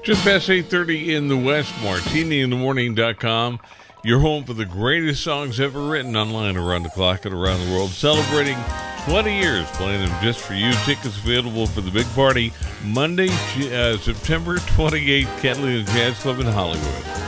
Just past 8:30 in the West, MartiniInTheMorning.com, your home for the greatest songs ever written online around the clock and around the world, celebrating 20 years, playing them just for you. Tickets available for the big party Monday, September 28th, Catalina Jazz Club in Hollywood.